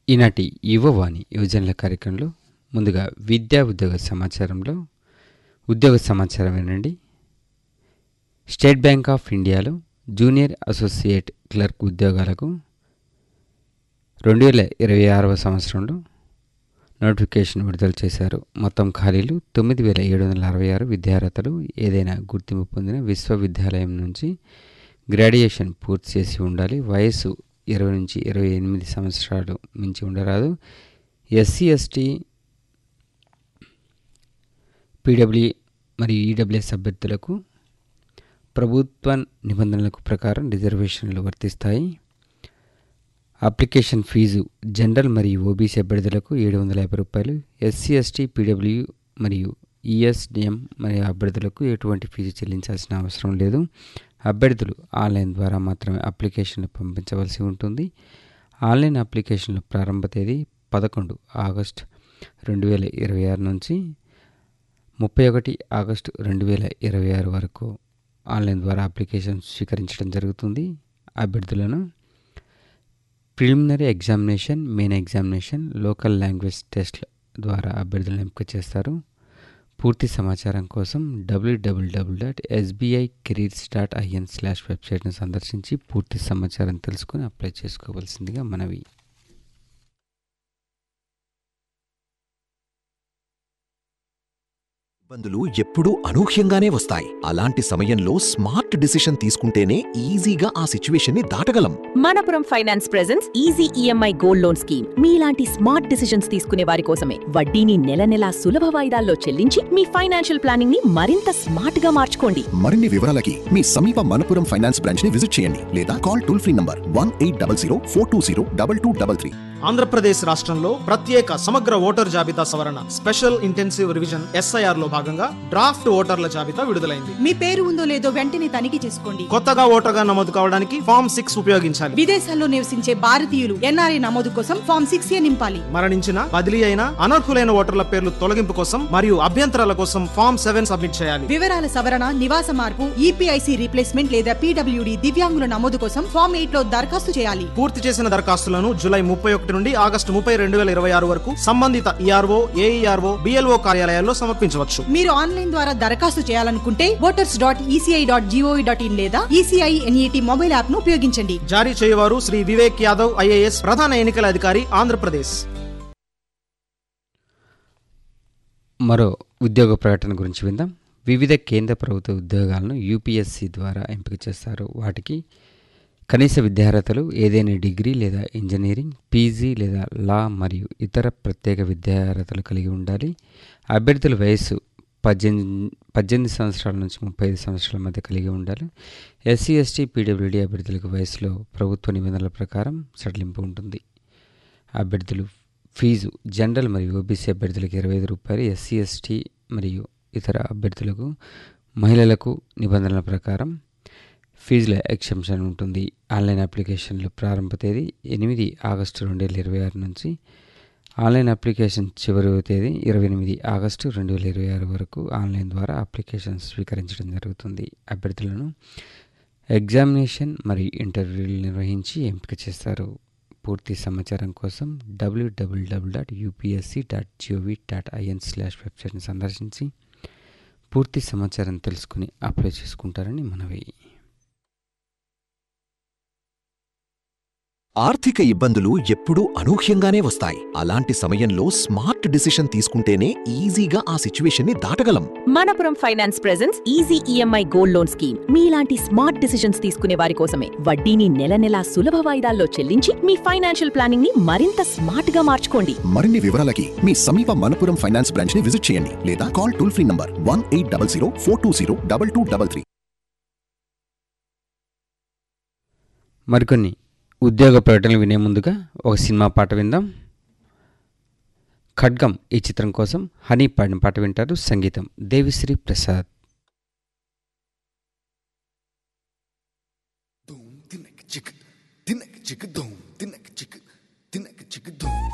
ఈనాటి యువవాణి యువజనుల కార్యక్రమంలో ముందుగా విద్యా ఉద్యోగ సమాచారం వినండి. స్టేట్ బ్యాంక్ ఆఫ్ ఇండియాలో జూనియర్ అసోసియేట్ క్లర్క్ ఉద్యోగాలకు 2026వ సంవత్సరంలో నోటిఫికేషన్ విడుదల చేశారు. మొత్తం ఖాళీలు 9766 విద్యార్హతలు ఏదైనా గుర్తింపు పొందిన విశ్వవిద్యాలయం నుంచి గ్రాడ్యుయేషన్ పూర్తి చేసి ఉండాలి. వయస్సు 20 నుంచి 28 సంవత్సరాలు మించి ఉండరాదు. ఎస్సీ ఎస్టీ పీడబ్ల్యూ మరియు ఈడబ్ల్యూఎస్ అభ్యర్థులకు ప్రభుత్వ నిబంధనలకు ప్రకారం రిజర్వేషన్లు వర్తిస్తాయి. అప్లికేషన్ ఫీజు జనరల్ మరియు ఓబీసీ అభ్యర్థులకు 750 రూపాయలు, ఎస్సీ ఎస్టీ పీడబ్ల్యూ మరియు ఈఎస్డిఎం మరియు అభ్యర్థులకు ఎటువంటి ఫీజు చెల్లించాల్సిన అవసరం లేదు. అభ్యర్థులు ఆన్లైన్ ద్వారా మాత్రమే అప్లికేషన్లు పంపించవలసి ఉంటుంది. ఆన్లైన్ అప్లికేషన్ల ప్రారంభ తేదీ 11 ఆగస్టు 2026 నుంచి 31 ఆగస్టు 2026 వరకు ఆన్లైన్ ద్వారా అప్లికేషన్ స్వీకరించడం జరుగుతుంది. అభ్యర్థులను preliminary examination, main examination, local language టెస్ట్ల ద్వారా అభ్యర్థులను ఎంపిక చేస్తారు. పూర్తి సమాచారం కోసం www.sbicareers.in వెబ్సైట్ను సందర్శించి పూర్తి సమాచారం తెలుసుకుని అప్లై చేసుకోవాల్సిందిగా మనవి. ఇబ్బందులు ఎప్పుడూ అనూహ్యంగానే వస్తాయి. అలాంటి సమయంలో స్మార్ట్ డిసిషన్ తీసుకుంటేనే ఈజీగా ఆ సిచ్యువేషన్ ని దాటగలం. Manappuram finance presence easy EMI gold loan scheme మీలాంటి స్మార్ట్ డిసిషన్స్ తీసుకునే వారి కోసమే. వడ్డీని నెల నెలా సులభ వాయిదాల్లో చెల్లించి మీ ఫైనాన్షియల్ ప్లానింగ్ ని మరింత స్మార్ట్ గా మార్చుకోండి. మరిన్ని వివరాలకి మీ సమీప మనపురం ఫైనాన్స్ బ్రాంచ్ ని విజిట్ చేయండి లేదా call toll free number 1800 420 2233. Andhra Pradesh రాష్ట్రంలో ప్రత్యేక సమగ్ర ఓటర్ జాబితా సవరణ స్పెషల్ ఇంటెన్సివ్ రివిజన్ SIR లో భాగంగా డ్రాఫ్ట్ ఓటర్ల జాబితా విడుదలైంది. మీ పేరు ఉందో లేదో వెంటనే తనిఖీ చేసుకోండి. కొత్తగా ఓటర్గా నమోదు కావడానికి ఫామ్ 6 ఉపయోగించాలి. విదేశాల్లో నివసించే భారతీయులు NRI నమోదు కోసం ఫామ్ 6A నింపాలి. మరణించిన, బదిలీ అయిన, అనర్హులైన ఓటర్ల పేర్లు తొలగింపు కోసం మరియు అభ్యంతరాల కోసం ఫామ్ 7 సబ్మిట్ చేయాలి. వివరాల సవరణ, నివాస మార్పు, EPIC రీప్లేస్మెంట్ లేదా PWD దివ్యాంగుల నమోదు కోసం ఫామ్ 8 లో దరఖాస్తు చేయాలి. పూర్తి చేసిన దరఖాస్తులను జూలై 31 నుండి ఆగస్టు 30, 2026 వరకు సంబంధిత ERO, AERO, BLO కార్యాలయాల్లో సమర్పించవచ్చు. మీరు ఆన్లైన్ ద్వారా దరఖాస్తు చేయాలనుకుంటే voters.eci.gov.in లేదా ECI NET మొబైల్ యాప్ ను ఉపయోగించండి. జారీ చేయవారు శ్రీ వివేక్ యాదవ్ IAS, ప్రధాన ఎన్నికల అధికారి, ఆంధ్రప్రదేశ్. మరో ఉద్యోగ ప్రకటన గురించి విందాం. వివిధ కేంద్ర ప్రభుత్వ ఉద్యోగాలను UPSC ద్వారా ఎంపిక చేస్తారు. వాటికి కనీస విద్యార్హతలు ఏదైనా డిగ్రీ లేదా ఇంజనీరింగ్, PG లేదా లా మరియు ఇతర ప్రత్యేక విద్యార్హతలు కలిగి ఉండాలి. అభ్యర్థుల వయస్సు 18 సంవత్సరాల నుంచి 35 సంవత్సరాల మధ్య కలిగి ఉండాలి. SC ST PWD అభ్యర్థులకు వయసులో ప్రభుత్వ నిబంధనల ప్రకారం సడలింపు ఉంటుంది. అభ్యర్థులు ఫీజు జనరల్ మరియు OBC అభ్యర్థులకు 25 రూపాయలు, SC ST మరియు ఇతర అభ్యర్థులకు, మహిళలకు నిబంధనల ప్రకారం ఫీజుల ఎక్సెంప్షన్ ఉంటుంది. ఆన్లైన్ అప్లికేషన్లు ప్రారంభ తేదీ 8 ఆగస్టు 2026 నుంచి ఆన్లైన్ అప్లికేషన్ చివరి తేదీ 28 ఆగస్టు 2026 వరకు ఆన్లైన్ ద్వారా అప్లికేషన్ స్వీకరించడం జరుగుతుంది. అభ్యర్థులను ఎగ్జామినేషన్ మరియు ఇంటర్వ్యూలు నిర్వహించి ఎంపిక చేస్తారు. పూర్తి సమాచారం కోసం www.upsc.gov.in వెబ్సైట్ని సందర్శించి పూర్తి సమాచారం తెలుసుకుని అప్లై చేసుకుంటారని మనవి. ఆర్థిక ఇబ్బందులు ఎప్పుడూ అనూహ్యంగానే వస్తాయి. అలాంటి సమయంలో స్మార్ట్ డిసిషన్ తీసుకుంటేనే ఈజీగా ఆ సిచ్యువేషన్ ని దాటగలం. Manappuram finance presence easy EMI gold loan scheme మీలాంటి స్మార్ట్ డిసిషన్స్ తీసుకునే వారి కోసమే. వడ్డీని నెల నెలా సులభ వాయిదాల్లో చెల్లించి మీ ఫైనాన్షియల్ ప్లానింగ్ ని మరింత స్మార్ట్ గా మార్చుకోండి. మరిన్ని వివరాలకి మీ సమీప మనపురం ఫైనాన్స్ బ్రాంచ్ ని విజిట్ చేయండి లేదా కాల్ టోల్ ఫ్రీ నంబర్ 1800 420 2233. మరికొన్ని ఉద్యోగ ప్రకటనలు వినే ముందుగా ఒక సినిమా పాట విందాం. ఖడ్గం ఈ చిత్రం కోసం హనీ పాడిన పాట వింటారు. సంగీతం దేవిశ్రీ ప్రసాద్.